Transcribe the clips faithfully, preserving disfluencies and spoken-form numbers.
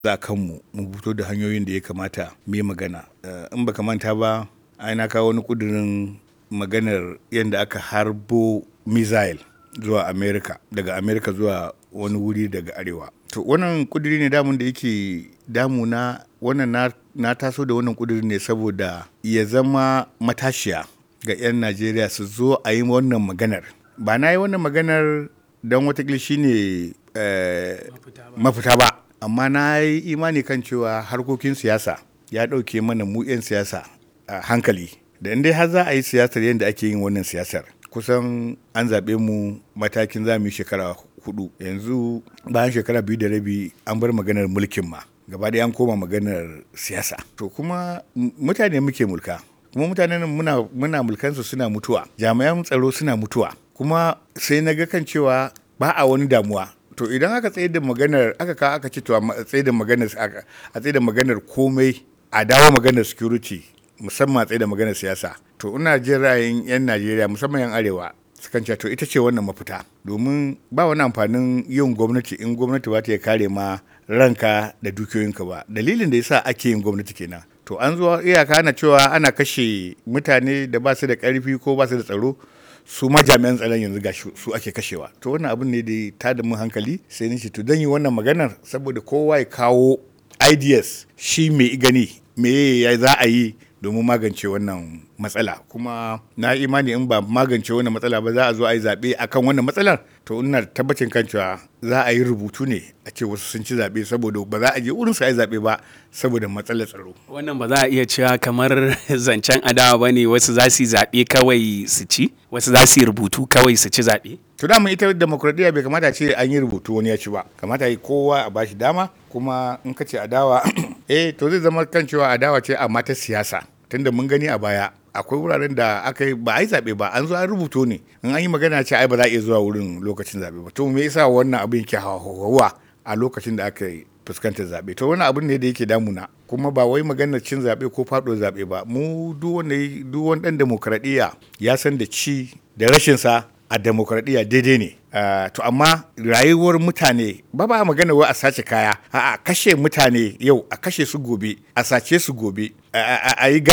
za kanmu mu fito da hanyoyin da ya kamata mu yi magana. In baka manta ba, ai na kawo wani kudirin maganar yadda aka harbo missile zuwa America, daga America zuwa wani wuri daga arewa. To wannan kudiri ne damun da yake damuna, wannan na, na taso da wannan kudirin ne saboda ya zama matashiya ga 'yan Najeriya su zo a yi wannan maganar. Ba na yi wannan maganar don watakila shi ne eh, mafita ba, amma na yi imani kan cewa harkokin siyasa ya ɗauke mana mu 'yan siyasa a hankali. Da inda har za a yi siyasar yadda ake yin wannan siyasar, kusan an zaɓe mu matakin za mu yi shekara hudu. Yanzu bayan shekara biyu da rabi an bar maganar mulkin ma, gaba ɗaya an koma maganar siyasa. To kuma mutane muke mulka, kuma mutanen muna, muna mulkansu suna mutuwa, jami'an tsaro suna mutuwa, kuma sai na ga kan cewa ba a wani damuwa. To idan aka tsaye da maganar, aka kawo aka ce to a tsaye da maganar, a tsaye da maganar komai, a dawo maganar security, musamman a tsaye da maganar siyasa. To ina jin ra'ayin 'yan Najeriya, musamman 'yan Arewa, sukan ce to ita ce wannan mafita. Domin ba wani amfanin yin gwamnati in gwamnati ba ta kare ma ranka da dukiyoyinka ba. Dalilin da yasa ake yin gwamnati kenan. To an zo iyaka ana cewa ana kashe mutane da ba su da ƙarfi ko ba su da tsaro, su ma jami'an tsaron yanzu ga su ake kashewa. To wannan abin ne da ta da mun hankali, sai ni ce to dan yi wannan maganar saboda kowa ya kawo ideas, shi me gani me ya za a yi domin magance wannan matsala. Kuma na imani in ba magance wannan matsala ba za a zo a yi zaɓe akan wannan matsalar, to ina tabbacin kan cewa za a yi rubutu ne a ce wasu sun ci zaɓe saboda ba za a je wurin su a yi zaɓe ba saboda matsalar tsaro. Wannan ba za a iya cewa kamar zancen adawa ba ne, wasu za su yi zaɓe kawai su ci, wasu za su yi rubutu kawai su ci zaɓe. To dama ita demokradiyya bai kamata ce an yi rubutu wani ya ci ba, kamata yi kowa a bashi dama. Kuma in ka ce adawa eh to zai zama kan cewa adawa ce amma ta siyasa, tunda mun gani a baya akwai wuraren da aka yi ba a yi zaɓe ba, an zo an rubuto ne, in an yi magana ce ai ba za a iya zuwa wurin lokacin zaɓe ba. To me yasa wannan abin ke hawa a lokacin da aka yi fuskantar zaɓe? To wannan abin ne da yake damuna, kuma ba wai maganar cin zaɓe ko faɗo zaɓe ba. Mu duk wanda duk wani ɗan demokradiyya ya san da ci da rashin sa a demokradiyya daidai ne. Uh, to amma rayuwar mutane ba ba magana wai a sace kaya, a kashe mutane yau, a kashe su gobe, a sace su gobe, a yi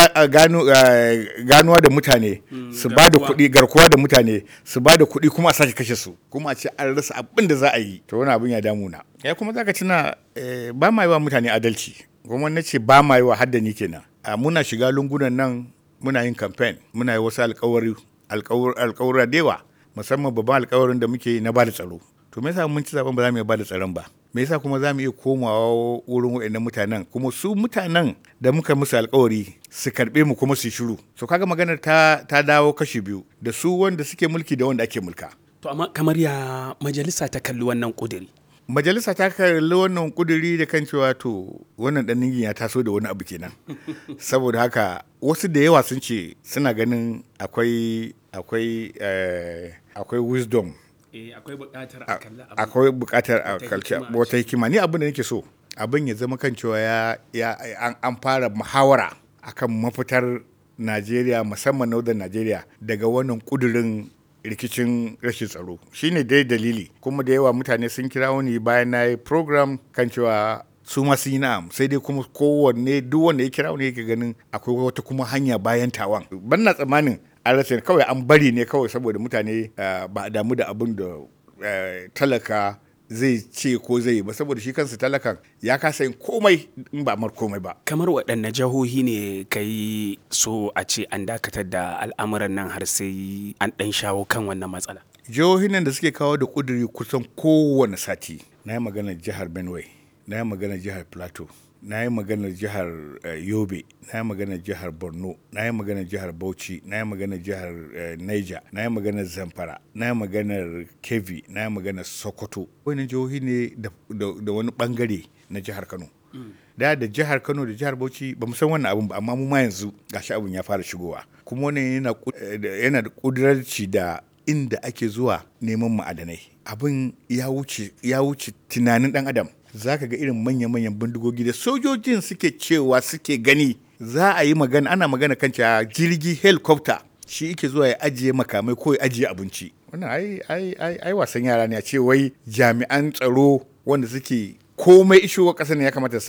ganuwa da mutane, su ba da kuɗi, garkuwa da mutane, su ba da kuɗi kuma a sake kashe su, kuma a ce an rasa abin da za a yi. To wani abin ya damuna. Ya kuma zaka tuna eh, ba ma yi wa mutane adalci, kuma na ce ba ma yi wa haddani kenan. Uh, muna shiga lungunan nan muna yin campaign, muna yi wasu alkawari alkawura da yawa, musamman babban alkawarin da muke na bada tsaro. To me yasa mun ci zaben ba za mu iya bada tsaron ba? Me yasa kuma za mu iya komawa wurin waɗannan mutanen, kuma su mutanen da muka musu alkawari su karɓe mu kuma su shiru? So kaga maganar ta ta dawo kashi biyu, da su wanda suke mulki da wanda ake mulka. To amma kamar ya majalisa ta kalli wannan kudiri? Majalisa ta kalli wannan kudiri da kan cewa to wannan dan ningin ya taso da wani abu kenan. Saboda haka wasu da yawa sun ce suna ganin akwai akwai eh, akwai wisdom, eh, akwai buƙatar a kalli abu, akwai buƙatar a kalli wata hikima. Ni abin da nake so abin ya zama kan cewa ya, ya an, an fara muhawara akan mafitar Najeriya, musamman Northern Najeriya, daga wannan kudirin rikicin rashin tsaro. Shine dai dalili, kuma da yawa mutane sun kira wani bayan na yi program kan cewa su ma sun yi na'am, sai dai kuma kowanne duk wanda ya kira wani yake ganin akwai wata kuma hanya bayan tawan. Ban na tsammanin an rasa, kawai an bari ne kawai saboda mutane ba a damu da abin da talaka zai ce ko zai yi ba, saboda shi kansa talakan ya kasa yin komai in ba mar komai ba. Kamar waɗanne jihohi ne kai so a ce an dakatar da al'amuran nan har sai an ɗan shawo kan wannan matsala? Jihohin nan da suke kawo da ƙuduri kusan kowane sati, na yi maganar jihar Benue, na yi maganar jihar Plateau, na yi maganar jihar uh, Yobe, na yi maganar jihar Borno, na yi maganar jihar Bauchi, na yi maganar jihar uh, Niger, na yi maganar Zamfara, na yi maganar Kebbi, na yi maganar Sokoto. Wani jihohi ne da, da, da wani bangare na jihar Kano. Mm. Da da jihar Kano da jihar Bauchi ba mu san wannan abun ba, amma mu ma yanzu gashi abun ya fara shigowa. Kuma wannan yana yana da kudirarci da inda ake zuwa neman ma'adanai. Abin ya wuce ya wuce tunanin dan adam. Za ka ga irin manya-manyan bindigogi da sojojin suke cewa suke gani. Za a yi magana, ana magana kan cewa jirgi helicopter shi yake zuwa ya ajiye makamai ko ya ajiye abinci. Wannan ai ai ai ai wasan yara ne, a ce wai jami'an tsaro wanda suke komai ishowa ƙasar ne ya kamata